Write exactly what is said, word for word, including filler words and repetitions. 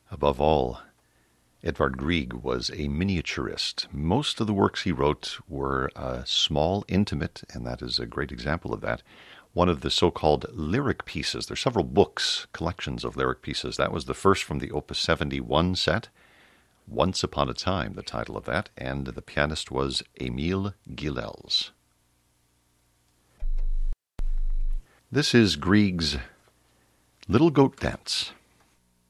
Above all, Edvard Grieg was a miniaturist. Most of the works he wrote were uh, small, intimate, and that is a great example of that. One of the so-called lyric pieces, there's several books, collections of lyric pieces. That was the first from the Opus seventy-one set, Once Upon a Time, the title of that, and the pianist was Emil Gilels. This is Grieg's Little Goat Dance.